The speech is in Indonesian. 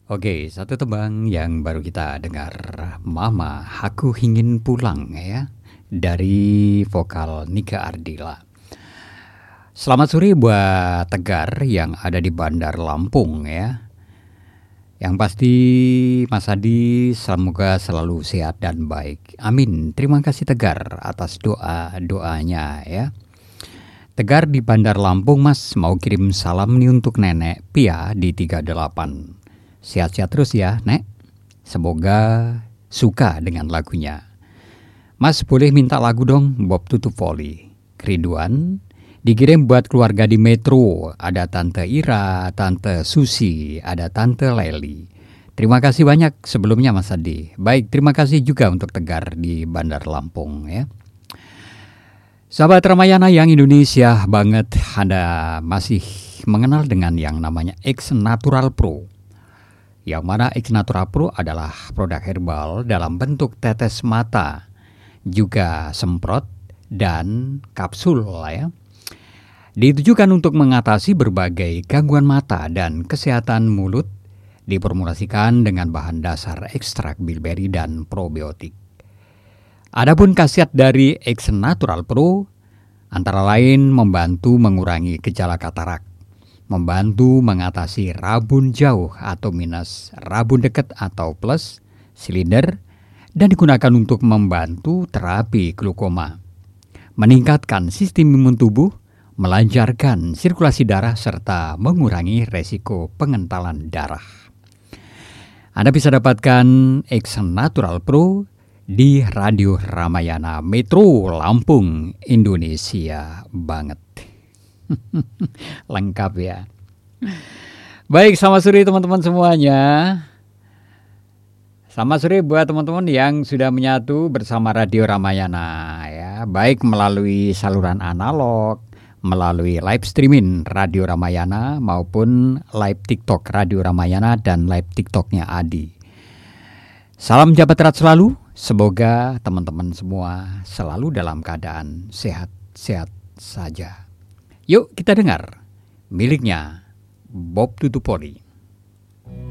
Oke, satu tembang yang baru kita dengar, Mama, Aku Ingin Pulang ya, dari vokal Nika Ardila. Selamat sore buat Tegar yang ada di Bandar Lampung ya. Yang pasti Mas Adi semoga selalu sehat dan baik. Amin. Terima kasih Tegar atas doanya ya. Tegar di Bandar Lampung Mas mau kirim salam nih untuk nenek Pia di 38. Sehat-sehat terus ya, Nek. Semoga suka dengan lagunya. Mas boleh minta lagu dong, Bob Tutup Volley. Kerinduan. Dikirim buat keluarga di Metro. Ada Tante Ira, Tante Susi, ada Tante Leli. Terima kasih banyak sebelumnya Mas Adi. Baik, terima kasih juga untuk Tegar di Bandar Lampung ya. Sahabat Ramayana yang Indonesia banget, Anda masih mengenal dengan yang namanya X Natural Pro. Yang mana X Natural Pro adalah produk herbal dalam bentuk tetes mata, juga semprot dan kapsul ya. Ditujukan untuk mengatasi berbagai gangguan mata dan kesehatan mulut, diformulasikan dengan bahan dasar ekstrak bilberi dan probiotik. Adapun khasiat dari X Natural Pro antara lain membantu mengurangi gejala katarak, membantu mengatasi rabun jauh atau minus, rabun dekat atau plus, silinder, dan digunakan untuk membantu terapi glaukoma, meningkatkan sistem imun tubuh, melancarkan sirkulasi darah, serta mengurangi resiko pengentalan darah. Anda bisa dapatkan X Natural Pro di Radio Ramayana Metro Lampung, Indonesia banget. Lengkap ya. Baik, selamat sore teman-teman semuanya. Selamat sore buat teman-teman yang sudah menyatu bersama Radio Ramayana ya, baik melalui saluran analog, melalui live streaming Radio Ramayana maupun live TikTok Radio Ramayana dan live TikToknya Adi. Salam jabat erat selalu. Semoga teman-teman semua selalu dalam keadaan sehat-sehat saja. Yuk kita dengar miliknya Bob Tutup Volley.